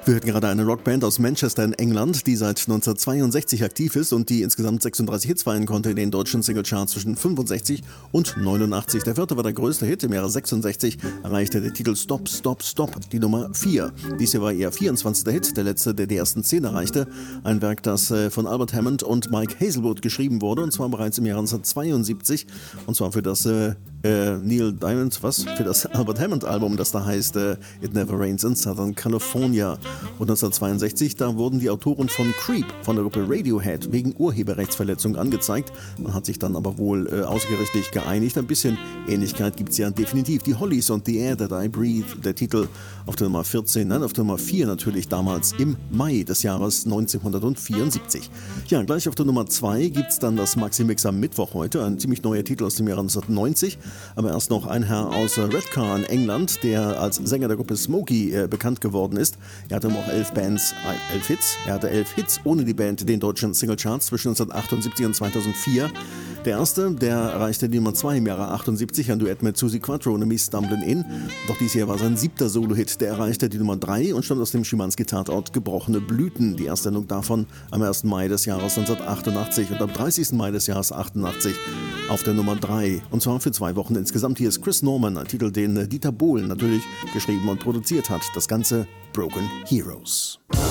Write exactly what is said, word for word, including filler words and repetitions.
Wir hörten gerade eine Rockband aus Manchester in England, die seit neunzehnhundertzweiundsechzig aktiv ist und die insgesamt sechsunddreißig Hits feiern konnte in den deutschen Singlecharts zwischen fünfundsechzig und neunundachtzig. Der vierte war der größte Hit. Im Jahre sechsundsechzig erreichte der Titel Stop, Stop, Stop die Nummer vier. Dies hier war ihr vierundzwanzigster Hit, der letzte, der die ersten zehn erreichte. Ein Werk, das von Albert Hammond und Mike Hazelwood geschrieben wurde, und zwar bereits im Jahre neunzehnhundertzweiundsiebzig, und zwar für das äh, äh, Neil Diamond, was? Für das Albert Hammond Album, das da heißt äh, It Never Rains in Southern California. Und neunzehnhundertzweiundsechzig, da wurden die Autoren von Creep von der Gruppe Radiohead wegen Urheberrechtsverletzung angezeigt. Man hat sich dann aber wohl äh, außergerichtlich geeinigt. Ein bisschen Ähnlichkeit gibt es ja definitiv. Die Hollies und The Air That I Breathe, der Titel auf der Nummer vierzehn, nein, auf der Nummer vier natürlich damals im Mai des Jahres neunzehnhundertvierundsiebzig. Ja, gleich auf der Nummer zwei gibt es dann das Maxi-Mix am Mittwoch heute, ein ziemlich neuer Titel aus dem Jahre neunzehnhundertneunzig, aber erst noch ein Herr aus Redcar in England, der als Sänger der Gruppe Smokey äh, bekannt geworden ist. Er hatte auch elf Bands, äh, elf Hits. Er hatte elf Hits ohne die Band in den deutschen Singlecharts zwischen neunzehnhundertachtundsiebzig und zweitausendvier. Der erste, der erreichte die Nummer zwei im Jahre achtundsiebzig, ein Duett mit Suzi Quatro und Me Stumblin' In. Doch dies hier war sein siebter Solo-Hit. Der erreichte die Nummer drei und stammt aus dem Schimanski-Tatort Gebrochene Blüten. Die Erstsendung davon am ersten Mai des Jahres neunzehnhundertachtundachtzig und am dreißigsten Mai des Jahres achtundachtzig auf der Nummer drei. Und zwar für zwei Wochen insgesamt. Hier ist Chris Norman, ein Titel, den Dieter Bohlen natürlich geschrieben und produziert hat. Das Ganze Broken Heroes.